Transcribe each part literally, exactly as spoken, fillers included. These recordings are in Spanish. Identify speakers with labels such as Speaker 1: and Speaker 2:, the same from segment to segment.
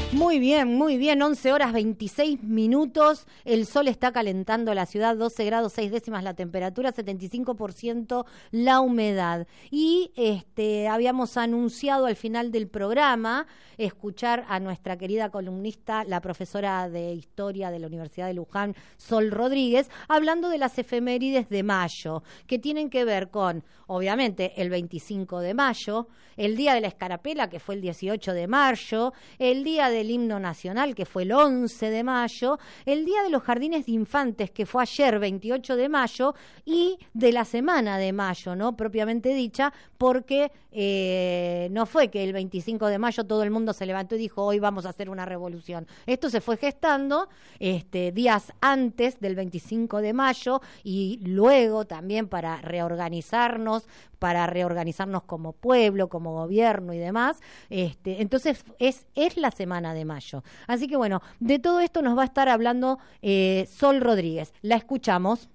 Speaker 1: Muy bien, muy bien, once horas veintiséis minutos, el sol está calentando la ciudad, doce grados seis décimas la temperatura, setenta y cinco por ciento la humedad. Y este habíamos anunciado al final del programa escuchar a nuestra querida columnista, la profesora de Historia de la Universidad de Luján, Sol Rodríguez, hablando de las efemérides de mayo, que tienen que ver con, obviamente, el veinticinco de mayo, el Día de la Escarapela, que fue el dieciocho de mayo, el Día del Himno Nacional, que fue el once de mayo, el Día de los Jardines de Infantes, que fue ayer, veintiocho de mayo, y de la Semana de Mayo, ¿no? Propiamente dicha, porque eh, no fue que el veinticinco de mayo todo el mundo se levantó y dijo, hoy vamos a hacer una revolución. Esto se fue gestando este, días antes del veinticinco de mayo y luego también para reorganizarnos, para reorganizarnos como pueblo, como gobierno y demás. Este, entonces es, es la Semana de Mayo. Así que bueno, de todo esto nos va a estar hablando eh, Sol Rodríguez. La escuchamos.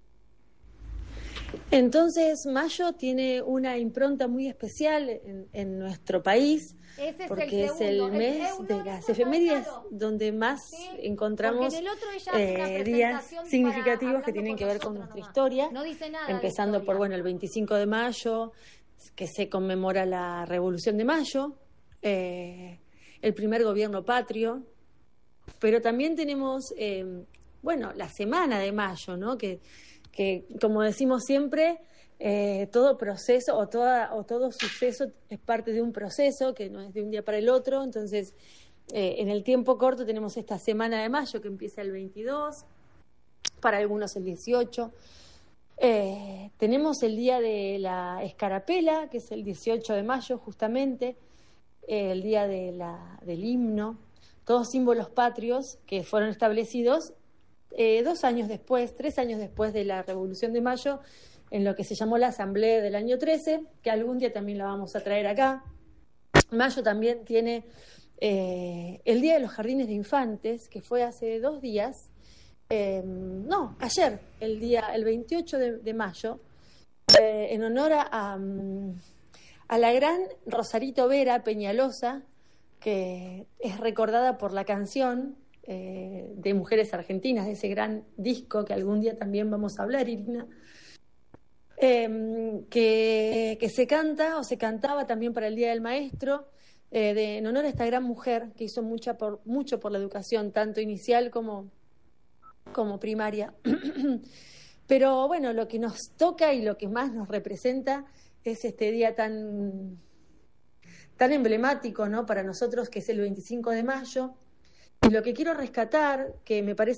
Speaker 2: Entonces, mayo tiene una impronta muy especial en, en nuestro país,
Speaker 1: Ese es
Speaker 2: porque
Speaker 1: el
Speaker 2: es el mes
Speaker 1: el, el,
Speaker 2: de las efemérides
Speaker 1: claro.
Speaker 2: donde más
Speaker 1: sí,
Speaker 2: encontramos eh, días significativos que tienen que ver con nuestra nomás. historia,
Speaker 1: no dice nada
Speaker 2: empezando por bueno el veinticinco de mayo, que se conmemora la Revolución de Mayo, eh, el primer gobierno patrio, pero también tenemos eh, bueno la Semana de Mayo, ¿no? que que como decimos siempre, eh, todo proceso o, toda, o todo suceso es parte de un proceso que no es de un día para el otro. Entonces, eh, en el tiempo corto tenemos esta Semana de Mayo que empieza el veintidós, para algunos el dieciocho. Eh, tenemos el Día de la Escarapela, que es el dieciocho de mayo justamente, eh, el Día de la, del Himno, todos símbolos patrios que fueron establecidos Eh, dos años después, tres años después de la Revolución de Mayo, en lo que se llamó la Asamblea del año trece, que algún día también la vamos a traer acá. Mayo también tiene eh, el Día de los Jardines de Infantes, que fue hace dos días, eh, no, ayer, el día, el veintiocho de, de mayo, eh, en honor a, a la gran Rosarito Vera Peñalosa, que es recordada por la canción Eh, de Mujeres Argentinas, de ese gran disco que algún día también vamos a hablar, Irina, eh, que, que se canta o se cantaba también para el Día del Maestro, eh, de, en honor a esta gran mujer que hizo mucha por, mucho por la educación, tanto inicial como, como primaria. Pero bueno, lo que nos toca y lo que más nos representa es este día tan, tan emblemático, ¿no? Para nosotros, que es el veinticinco de mayo. Y lo que quiero rescatar, que me parece